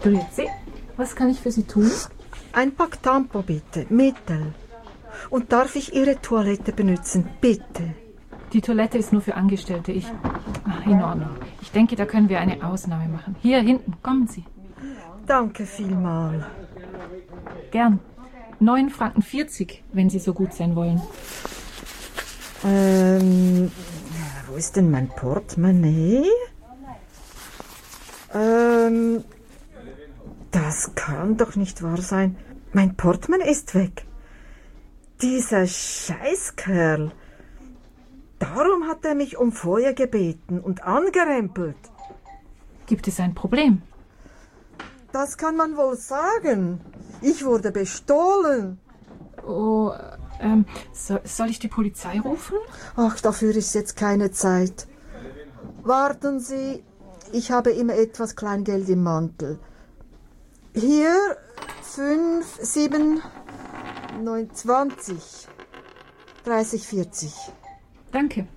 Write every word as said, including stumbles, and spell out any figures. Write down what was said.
Grüezi, was kann ich für Sie tun? Ein Pack Tampon bitte, Mittel. Und darf ich Ihre Toilette benutzen, bitte? Die Toilette ist nur für Angestellte. Ich... Ach, in Ordnung. Ich denke, da können wir eine Ausnahme machen. Hier hinten, kommen Sie. Danke vielmal. Gern. neun Franken vierzig, wenn Sie so gut sein wollen. Ähm, wo ist denn mein Portemonnaie? Ähm, das kann doch nicht wahr sein. Mein Portemonnaie ist weg. Dieser Scheißkerl. Darum hat er mich um Feuer gebeten und angerempelt. Gibt es ein Problem? Das kann man wohl sagen. Ich wurde bestohlen. Oh, ähm, so, soll ich die Polizei rufen? Ach, dafür ist jetzt keine Zeit. Warten Sie, ich habe immer etwas Kleingeld im Mantel. Hier, fünf, sieben, neun, zwanzig, dreißig, vierzig. Danke.